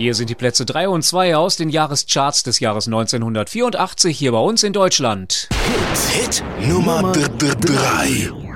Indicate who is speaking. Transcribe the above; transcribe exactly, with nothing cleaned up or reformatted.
Speaker 1: Hier sind die Plätze drei und zwei aus den Jahrescharts des Jahres neunzehnhundertvierundachtzig hier bei uns in Deutschland.
Speaker 2: Hit Nummer drei.